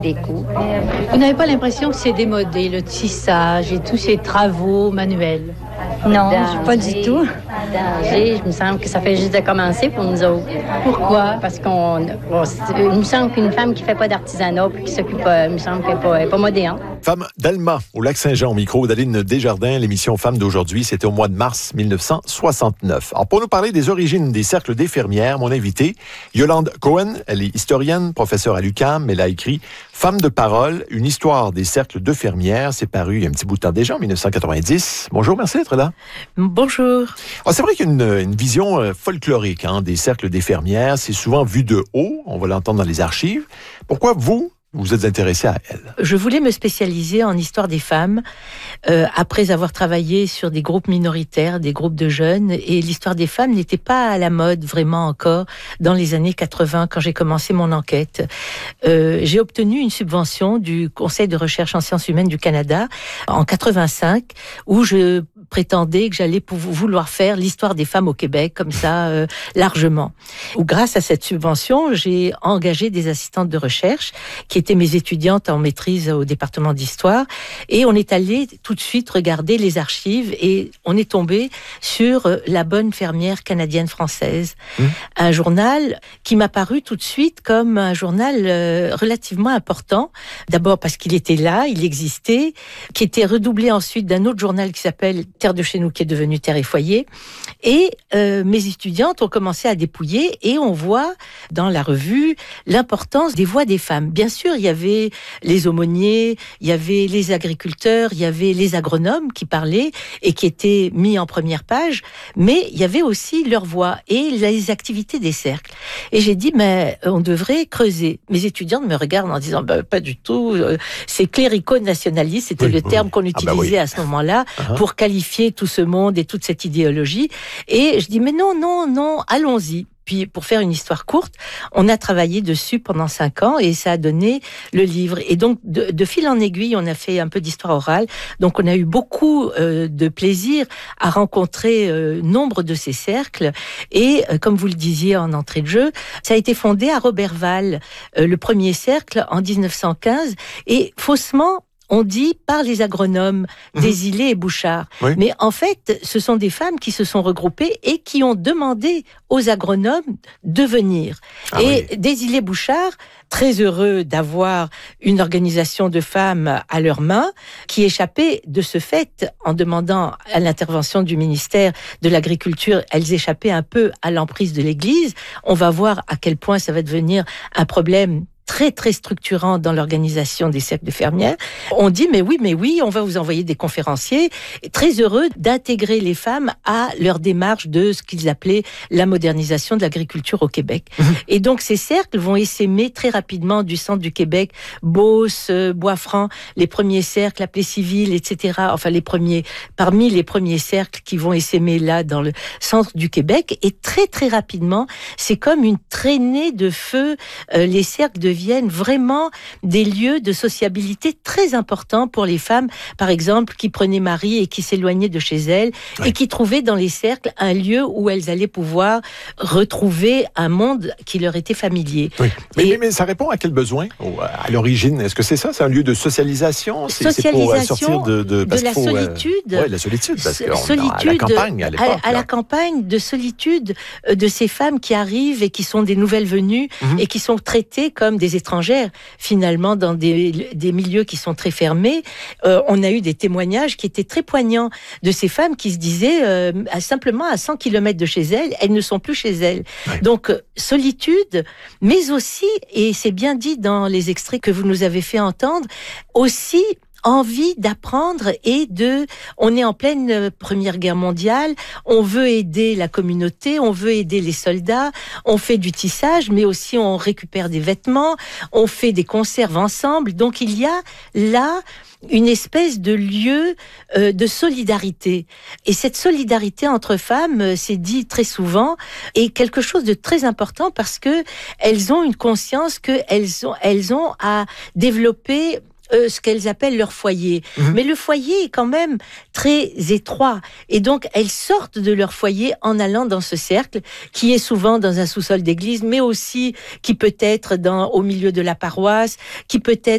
des coups. Vous n'avez pas l'impression que c'est démodé, le tissage et tous ces travaux manuels? Non, Pas du tout. Danger, je me semble que ça fait juste de commencer pour nous autres. Pourquoi? Parce il me semble qu'une femme qui fait pas d'artisanat puis qui s'occupe pas, il me semble qu'elle est pas moderne. Femme d'Alma, au Lac-Saint-Jean, au micro d'Aline Desjardins. L'émission Femmes d'aujourd'hui, c'était au mois de mars 1969. Alors, pour nous parler des origines des cercles d'infirmières, mon invitée, Yolande Cohen, elle est historienne, professeure à l'UQAM. Elle a écrit Femmes de parole, une histoire des cercles d'infirmières. C'est paru il y a un petit bout de temps déjà, en 1990. Bonjour, merci d'être là. Bonjour. Alors, c'est vrai qu'il y a une vision folklorique des cercles d'infirmières. C'est souvent vu de haut. On va l'entendre dans les archives. Pourquoi vous êtes intéressé à elle? Je voulais me spécialiser en histoire des femmes après avoir travaillé sur des groupes minoritaires, des groupes de jeunes, et l'histoire des femmes n'était pas à la mode vraiment encore dans les années 80 quand j'ai commencé mon enquête. J'ai obtenu une subvention du Conseil de recherche en sciences humaines du Canada en 85 où je prétendais que j'allais vouloir faire l'histoire des femmes au Québec comme ça largement. Où grâce à cette subvention, j'ai engagé des assistantes de recherche qui étaient mes étudiantes en maîtrise au département d'histoire, et on est allé tout de suite regarder les archives et on est tombé sur La Bonne Fermière canadienne-française, un journal qui m'a paru tout de suite comme un journal relativement important, d'abord parce qu'il était là, il existait, qui était redoublé ensuite d'un autre journal qui s'appelle Terre de chez nous, qui est devenu Terre et Foyer, et mes étudiantes ont commencé à dépouiller et on voit dans la revue l'importance des voix des femmes. Bien sûr, il y avait les aumôniers, il y avait les agriculteurs, il y avait les agronomes qui parlaient et qui étaient mis en première page, mais il y avait aussi leur voix et les activités des cercles. Et j'ai dit, mais on devrait creuser. Mes étudiantes me regardent en disant, pas du tout, c'est clérico-nationaliste, c'était le terme qu'on utilisait à ce moment-là pour qualifier tout ce monde et toute cette idéologie. Et je dis, mais non, allons-y. Puis, pour faire une histoire courte, on a travaillé dessus pendant 5 ans et ça a donné le livre. Et donc, de fil en aiguille, on a fait un peu d'histoire orale. Donc, on a eu beaucoup de plaisir à rencontrer nombre de ces cercles. Et comme vous le disiez en entrée de jeu, ça a été fondé à Roberval, le premier cercle en 1915. Et faussement, on dit par les agronomes Desilets et Bouchard. Oui. Mais en fait, ce sont des femmes qui se sont regroupées et qui ont demandé aux agronomes de venir. Desilets et Bouchard, très heureux d'avoir une organisation de femmes à leurs mains, qui échappaient de ce fait, en demandant à l'intervention du ministère de l'Agriculture, elles échappaient un peu à l'emprise de l'Église. On va voir à quel point ça va devenir un problème très, très structurant dans l'organisation des cercles de fermières. On dit, mais oui, on va vous envoyer des conférenciers, très heureux d'intégrer les femmes à leur démarche de ce qu'ils appelaient la modernisation de l'agriculture au Québec. Et donc, ces cercles vont essaimer très rapidement du centre du Québec, Beauce, Bois-Franc, les premiers cercles appelés civils, etc. Enfin, parmi les premiers cercles qui vont essaimer là, dans le centre du Québec. Et très, très rapidement, c'est comme une traînée de feu. Les cercles deviennent vraiment des lieux de sociabilité très importants pour les femmes, par exemple, qui prenaient mari et qui s'éloignaient de chez elles et qui trouvaient dans les cercles un lieu où elles allaient pouvoir retrouver un monde qui leur était familier. Oui. Mais ça répond à quel besoin à l'origine? Est-ce que c'est ça? C'est un lieu de socialisation? C'est pour sortir de la solitude. Oui, la solitude, parce qu'on à la campagne à l'époque. À la campagne de solitude de ces femmes qui arrivent et qui sont des nouvelles venues et qui sont traitées comme des étrangères, finalement, dans des milieux qui sont très fermés. On a eu des témoignages qui étaient très poignants de ces femmes qui se disaient, simplement à 100 km de chez elles ne sont plus chez elles. Oui. Donc, solitude, mais aussi, et c'est bien dit dans les extraits que vous nous avez fait entendre, aussi envie d'apprendre on est en pleine Première Guerre mondiale, on veut aider la communauté, on veut aider les soldats, on fait du tissage, mais aussi on récupère des vêtements, on fait des conserves ensemble. Donc il y a là une espèce de lieu de solidarité. Et cette solidarité entre femmes, c'est dit très souvent, est quelque chose de très important parce que elles ont une conscience qu'elles ont à développer ce qu'elles appellent leur foyer. Mais le foyer est quand même très étroit. Et donc, elles sortent de leur foyer en allant dans ce cercle, qui est souvent dans un sous-sol d'église, mais aussi qui peut être au milieu de la paroisse, qui peut être